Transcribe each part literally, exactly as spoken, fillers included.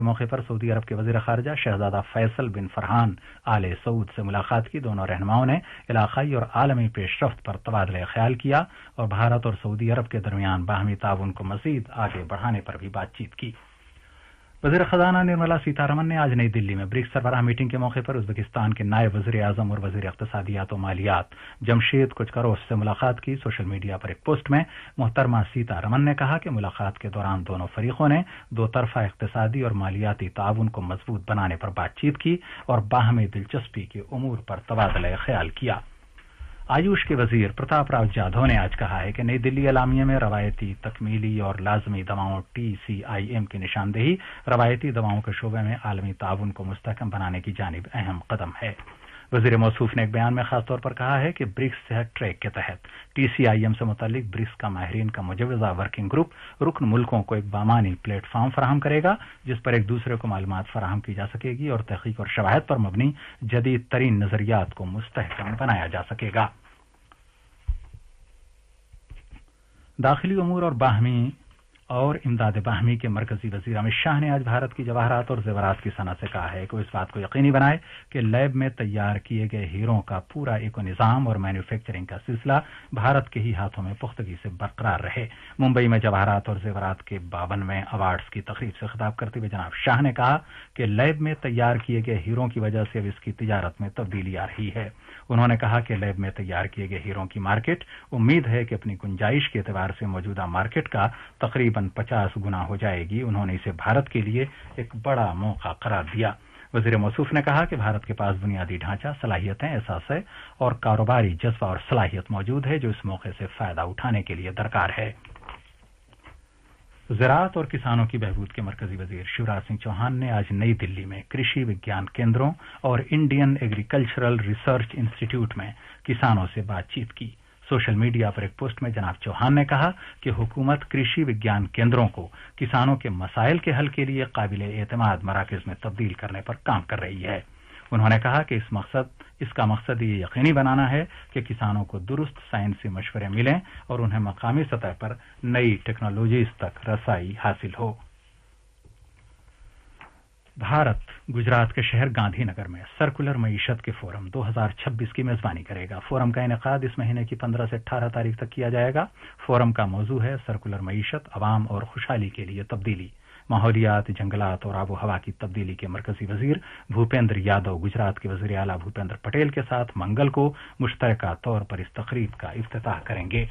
موقع پر سعودی عرب کے وزیر خارجہ شہزادہ فیصل بن فرحان آل سعود سے ملاقات کی۔ دونوں رہنماؤں نے علاقائی اور عالمی پیش رفت پر تبادلہ خیال کیا اور بھارت اور سعودی عرب کے درمیان باہمی تعاون کو مزید آگے بڑھانے پر بھی بات چیت کی۔ وزیر خزانہ نرملا سیتا رمن نے آج نئی دلی میں برکس سربراہ میٹنگ کے موقع پر ازبکستان کے نائب وزیر اعظم اور وزیر اقتصادیات و مالیات جمشید کوچکروف سے ملاقات کی۔ سوشل میڈیا پر ایک پوسٹ میں محترمہ سیتا رمن نے کہا کہ ملاقات کے دوران دونوں فریقوں نے دو طرفہ اقتصادی اور مالیاتی تعاون کو مضبوط بنانے پر بات چیت کی اور باہمی دلچسپی کے امور پر تبادلہ خیال کیا۔ آیوش کے وزیر پرتاپ راؤ جادھو نے آج کہا ہے کہ نئی دلی اعلامیہ میں روایتی تکمیلی اور لازمی دواؤں ٹی سی آئی ایم کی نشاندہی روایتی دواؤں کے شعبے میں عالمی تعاون کو مستحکم بنانے کی جانب اہم قدم ہے۔ وزیر موصوف نے ایک بیان میں خاص طور پر کہا ہے کہ برکس صحت ٹریک کے تحت ٹی سی آئی ایم سے متعلق برکس کا ماہرین کا مجوزہ ورکنگ گروپ رکن ملکوں کو ایک بامانی پلیٹ فارم فراہم کرے گا جس پر ایک دوسرے کو معلومات فراہم کی جا سکے گی اور تحقیق اور شواہد پر مبنی جدید ترین نظریات کو مستحکم بنایا جا سکے گا۔ داخلی امور اور باہمی اور امداد باہمی کے مرکزی وزیر امت شاہ نے آج بھارت کی جواہرات اور زیورات کی صنعت سے کہا ہے کہ وہ اس بات کو یقینی بنائے کہ لیب میں تیار کیے گئے ہیروں کا پورا ایکو نظام اور مینوفیکچرنگ کا سلسلہ بھارت کے ہی ہاتھوں میں پختگی سے برقرار رہے۔ ممبئی میں جواہرات اور زیورات کے باونویں ایوارڈز کی تقریب سے خطاب کرتے ہوئے جناب شاہ نے کہا کہ لیب میں تیار کیے گئے ہیروں کی وجہ سے اب اس کی تجارت میں تبدیلی آ رہی ہے۔ انہوں نے کہا کہ لیب میں تیار کیے گئے ہیروں کی مارکیٹ امید ہے کہ اپنی گنجائش کے اعتبار سے موجودہ مارکیٹ کا تقریباً پچاس گنا ہو جائے گی۔ انہوں نے اسے بھارت کے لیے ایک بڑا موقع قرار دیا۔ وزیر موصوف نے کہا کہ بھارت کے پاس بنیادی ڈھانچہ، صلاحیتیں، احساس اور کاروباری جذبہ اور صلاحیت موجود ہے جو اس موقع سے فائدہ اٹھانے کے لیے درکار ہے۔ زراعت اور کسانوں کی بہبود کے مرکزی وزیر شیوراج سنگھ چوہان نے آج نئی دلی میں کرشی وگیان کیندروں اور انڈین ایگریکلچرل ریسرچ انسٹی ٹیوٹ میں کسانوں سے بات چیت کی۔ سوشل میڈیا پر ایک پوسٹ میں جناب چوہان نے کہا کہ حکومت کرشی وگیان کیندروں کو کسانوں کے مسائل کے حل کے لیے قابل اعتماد مراکز میں تبدیل کرنے پر کام کر رہی ہے۔ انہوں نے کہا کہ اس مقصد اس کا مقصد یہ یقینی بنانا ہے کہ کسانوں کو درست سائنسی مشورے ملیں اور انہیں مقامی سطح پر نئی ٹیکنالوجیز تک رسائی حاصل ہو۔ بھارت گجرات کے شہر گاندھی نگر میں سرکولر معیشت کے فورم دو ہزار چھبیس کی میزبانی کرے گا۔ فورم کا انعقاد اس مہینے کی پندرہ سے اٹھارہ تاریخ تک کیا جائے گا۔ فورم کا موضوع ہے سرکولر معیشت، عوام اور خوشحالی کے لیے تبدیلی۔ ماحولیات، جنگلات اور آب و ہوا کی تبدیلی کے مرکزی وزیر بھوپیندر یادو گجرات کے وزیر اعلیٰ بھوپیندر پٹیل کے ساتھ منگل کو مشترکہ طور پر اس تقریب کا افتتاح کریں گے۔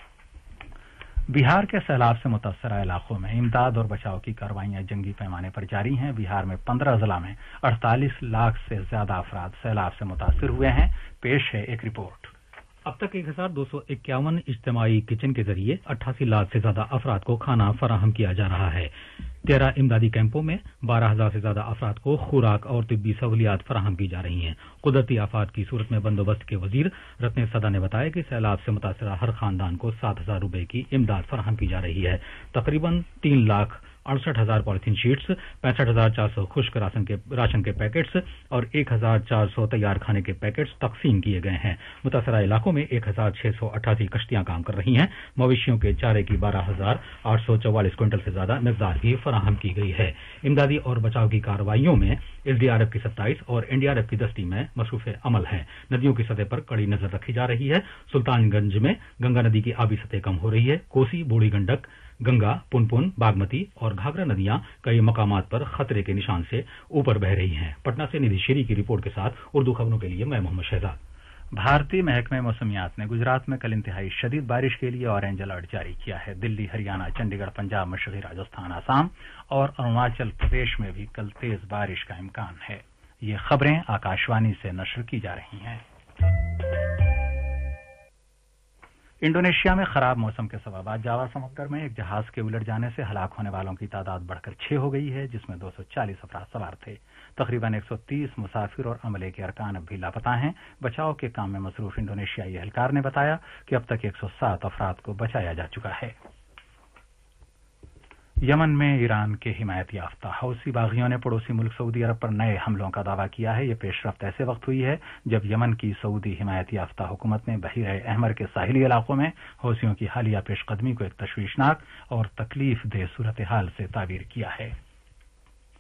بہار کے سیلاب سے متاثرہ علاقوں میں امداد اور بچاؤ کی کارروائیاں جنگی پیمانے پر جاری ہیں۔ بہار میں پندرہ ضلع میں اڑتالیس لاکھ سے زیادہ افراد سیلاب سے متاثر ہوئے ہیں۔ پیش ہے ایک رپورٹ۔ اب تک ایک ہزار دو سو اکیاون اجتماعی کچن کے ذریعے اٹھاسی لاکھ سے زیادہ افراد کو کھانا فراہم کیا جا رہا ہے۔ تیرہ امدادی کیمپوں میں بارہ ہزار سے زیادہ افراد کو خوراک اور طبی سہولیات فراہم کی جا رہی ہیں۔ قدرتی آفات کی صورت میں بندوبست کے وزیر رتن سدا نے بتایا کہ سیلاب سے متاثرہ ہر خاندان کو سات ہزار روپے کی امداد فراہم کی جا رہی ہے۔ تقریباً تین لاکھ اڑسٹھ ہزار پالیتھین شیٹس، پینسٹھ ہزار چار سو خشک راشن کے راشن کے پیکٹس اور ایک ہزار چار سو تیار کھانے کے پیکٹس تقسیم کیے گئے ہیں۔ متاثرہ علاقوں میں ایک ہزار چھ سو اٹھاسی کشتیاں کام کر رہی ہیں۔ مویشیوں کے چارے کی بارہ ہزار آٹھ سو چوالیس کوئنٹل سے زیادہ مقدار بھی فراہم کی گئی ہے۔ امدادی اور بچاؤ کی کارروائیوں میں ایس ڈی آر ایف کی ستائیس اور این ڈی آر ایف کی دس ٹیمیں مصروف عمل ہیں۔ ندیوں کی سطح پر کڑی نظر رکھی جا رہی ہے۔ سلطان گنج میں گنگا ندی کی آبی سطح کم ہو رہی ہے۔ کوسی، بوڑھی گنڈک، گنگا، پنپن، باگمتی اور گھاگرا ندیاں کئی مقامات پر خطرے کے نشان سے اوپر بہہ رہی ہیں۔ پٹنہ سے ندھی شیری کی رپورٹ کے ساتھ اردو خبروں کے لیے میں محمد شہزاد۔ بھارتی محکمہ موسمیات نے گجرات میں کل انتہائی شدید بارش کے لیے آرنج الرٹ جاری کیا ہے۔ دلی، ہریانہ، چنڈی گڑھ، پنجاب، مشرقی راجستھان، آسام اور اروناچل پردیش میں بھی کل تیز بارش کا امکان ہے۔ یہ خبریں آکاشوانی سے نشر کی جا رہی ہیں۔ انڈونیشیا میں خراب موسم کے سبب آج جاوا سمندر میں ایک جہاز کے الٹ جانے سے ہلاک ہونے والوں کی تعداد بڑھ کر چھ ہو گئی ہے، جس میں دو سو چالیس افراد سوار تھے۔ تقریباً ایک سو تیس مسافر اور عملے کے ارکان اب بھی لاپتہ ہیں۔ بچاؤ کے کام میں مصروف انڈونیشیائی اہلکار نے بتایا کہ اب تک ایک سو سات افراد کو بچایا جا چکا ہے۔ یمن میں ایران کے حمایت یافتہ حوثی باغیوں نے پڑوسی ملک سعودی عرب پر نئے حملوں کا دعویٰ کیا ہے۔ یہ پیش رفت ایسے وقت ہوئی ہے جب یمن کی سعودی حمایت یافتہ حکومت نے بحیرہ احمر کے ساحلی علاقوں میں حوثیوں کی حالیہ پیش قدمی کو ایک تشویشناک اور تکلیف دہ صورتحال سے تعبیر کیا ہے۔